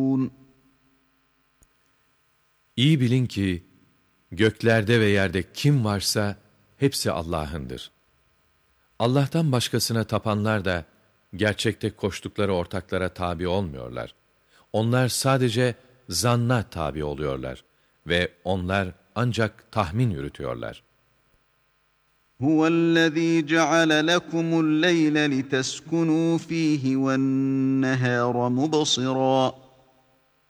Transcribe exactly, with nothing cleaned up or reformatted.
İyi bilin ki, göklerde ve yerde kim varsa, hepsi Allah'ındır. Allah'tan başkasına tapanlar da, gerçekte koştukları ortaklara tabi olmuyorlar. Onlar sadece zanna tabi oluyorlar ve onlar ancak tahmin yürütüyorlar. Huvellezî ceale lekumul leyle liteskunû fîhi vennehâre mubsirâ.